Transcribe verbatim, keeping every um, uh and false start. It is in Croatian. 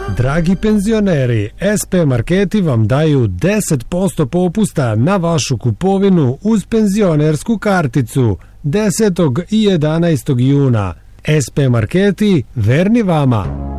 Dragi penzioneri, S P Marketi vam daju deset posto popusta na vašu kupovinu uz penzionersku karticu desetog i jedanaestog juna. S P Marketi, verni vama.